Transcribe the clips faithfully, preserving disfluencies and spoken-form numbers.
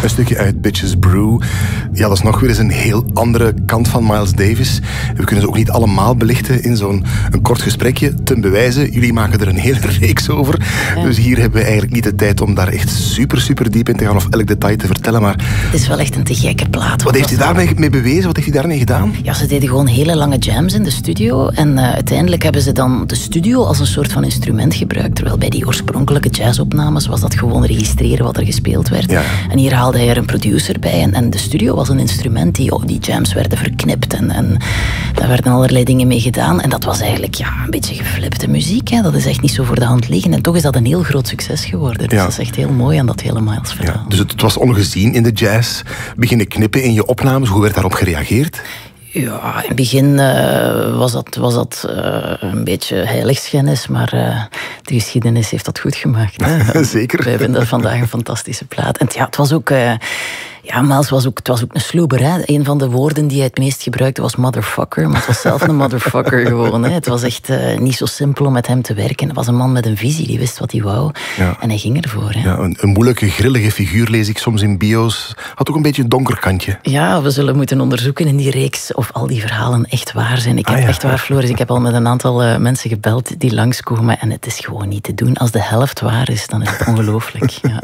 Een stukje uit Bitches Brew. Ja, dat is nog weer eens een heel andere kant van Miles Davis. We kunnen ze ook niet allemaal belichten in zo'n een kort gesprekje. Ten bewijze, jullie maken er een hele reeks over. Ja. Dus hier hebben we eigenlijk niet de tijd om daar echt super, super diep in te gaan of elk detail te vertellen. Maar het is wel echt een te gekke plaat. Wat, wat heeft hij daarmee mee bewezen? Wat heeft hij daarmee gedaan? Ja, ze deden gewoon hele lange jams in de studio. En uh, uiteindelijk hebben ze dan de studio als een soort van instrument gebruikt. Terwijl bij die oorspronkelijke jazzopnames was dat gewoon registreren wat er gespeeld werd. Ja. En hier haalde hij er een producer bij. En, en de studio was een instrument die, oh, die jams werden verknipt. En, en daar werden allerlei dingen mee gedaan. En dat was eigenlijk ja, een beetje geflipte muziek. Hè. Dat is echt niet zo voor de hand liggen. En toch is dat een heel groot succes geworden. Dus ja. dat is echt heel mooi aan dat hele Miles verhaal. Ja, dus het, het was ongezien in de jazz. Beginnen knippen in je opnames. Hoe werd daarop gereageerd? Ja, in het begin uh, was dat, was dat uh, een beetje heiligschennis, maar uh, de geschiedenis heeft dat goed gemaakt. Hè? Zeker. Wij vinden dat vandaag een fantastische plaat. En ja, het was ook... Uh, Ja, Miles was ook, het was ook een sloeber. Hè? Een van de woorden die hij het meest gebruikte was motherfucker. Maar het was zelf een motherfucker gewoon. Hè? Het was echt uh, niet zo simpel om met hem te werken. Het was een man met een visie, die wist wat hij wou. Ja. En hij ging ervoor. Hè? Ja, een, een moeilijke, grillige figuur lees ik soms in bio's. Had ook een beetje een donker kantje. Ja, we zullen moeten onderzoeken in die reeks of al die verhalen echt waar zijn. Ik heb ah, ja. echt waar, Floris. Ik heb al met een aantal uh, mensen gebeld die langskomen. En het is gewoon niet te doen. Als de helft waar is, dan is het ongelooflijk. Ja.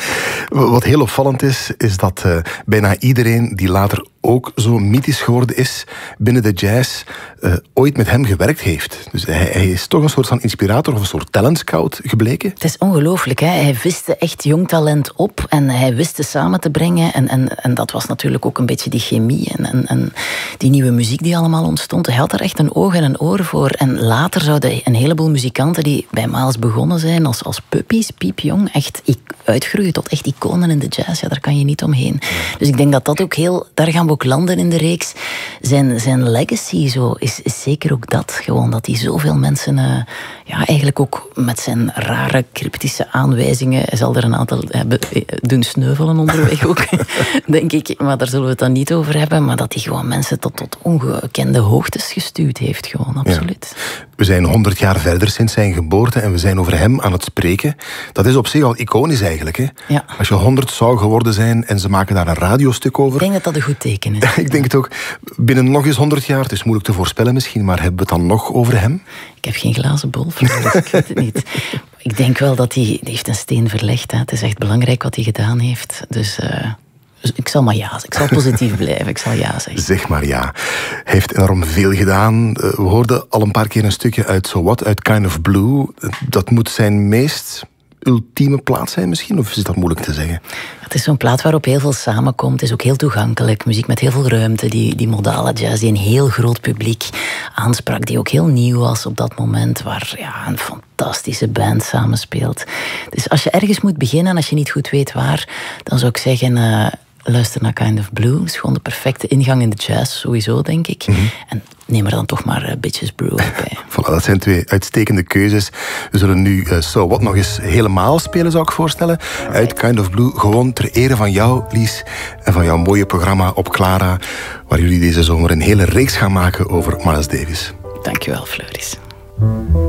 Wat heel opvallend is, is dat uh, bijna iedereen die later ook zo mythisch geworden is binnen de jazz, uh, ooit met hem gewerkt heeft. Dus hij, hij is toch een soort van inspirator of een soort talent scout gebleken. Het is ongelooflijk, hè? Hij viste echt jong talent op en hij wist ze samen te brengen. En, en, en dat was natuurlijk ook een beetje die chemie en, en, en die nieuwe muziek die allemaal ontstond. Hij had er echt een oog en een oor voor. En later zouden een heleboel muzikanten die bij Miles begonnen zijn als, als puppies, piepjong, echt uitgroeien tot echt iconen in de jazz. Ja, daar kan je niet omheen. Dus ik denk dat dat ook heel... Daar gaan we ook landen in de reeks. Zijn, zijn legacy zo is, is zeker ook dat. Gewoon dat hij zoveel mensen... Uh, ja, eigenlijk ook met zijn rare, cryptische aanwijzingen... Hij zal er een aantal hebben, doen sneuvelen onderweg ook, denk ik. Maar daar zullen we het dan niet over hebben. Maar dat hij gewoon mensen tot, tot ongekende hoogtes gestuurd heeft. Gewoon, absoluut. Ja. We zijn honderd jaar verder sinds zijn geboorte en we zijn over hem aan het spreken. Dat is op zich al iconisch eigenlijk. Hè? Ja. Als je honderd zou geworden zijn en ze maken daar een radiostuk over... Ik denk dat dat een goed teken is. Ik denk het ook. Binnen nog eens honderd jaar, het is moeilijk te voorspellen misschien, maar hebben we het dan nog over hem? Ik heb geen glazen bol, dus ik weet het niet. Ik denk wel dat hij, die heeft een steen verlegd. Hè. Het is echt belangrijk wat hij gedaan heeft. Dus... Uh... Dus ik zal maar ja zeggen. Ik zal positief blijven. Ik zal ja zeggen. Zeg maar ja. Hij heeft enorm veel gedaan. We hoorden al een paar keer een stukje uit So What, uit Kind of Blue. Dat moet zijn meest ultieme plaat zijn misschien? Of is dat moeilijk te zeggen? Het is zo'n plaat waarop heel veel samenkomt. Het is ook heel toegankelijk. Muziek met heel veel ruimte. Die, die modale jazz die een heel groot publiek aansprak. Die ook heel nieuw was op dat moment. Waar ja, een fantastische band samenspeelt. Dus als je ergens moet beginnen en als je niet goed weet waar, dan zou ik zeggen... Uh, luister naar Kind of Blue. Het is gewoon de perfecte ingang in de jazz, sowieso, denk ik. Mm-hmm. En neem er dan toch maar uh, Bitches Brew bij. Voilà, dat zijn twee uitstekende keuzes. We zullen nu uh, So What nog eens helemaal spelen, zou ik voorstellen. Uit Kind of Blue, gewoon ter ere van jou, Lies, en van jouw mooie programma op Clara, waar jullie deze zomer een hele reeks gaan maken over Miles Davis. Dankjewel, Floris.